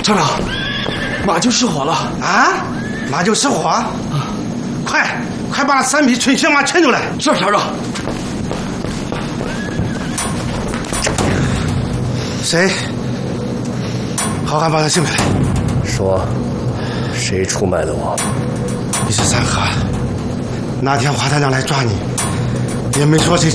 厂长，马就失火了啊！马就失火？快把3匹纯血马牵出来！ 是厂长。 谁？好汉把他请来。 说，谁出卖了我？ 你是三河。那天华太娘来抓你，也没说谁